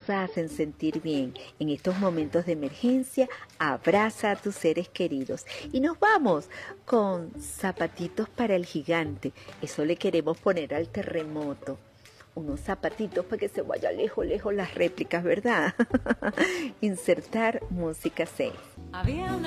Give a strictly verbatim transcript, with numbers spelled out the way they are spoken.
nos hacen sentir bien. En estos momentos de emergencia, abraza a tus seres queridos. Y nos vamos con zapatitos para el gigante. Eso le queremos poner al terremoto. Unos zapatitos para que se vaya lejos, lejos las réplicas, ¿verdad? Insertar música seis. Había una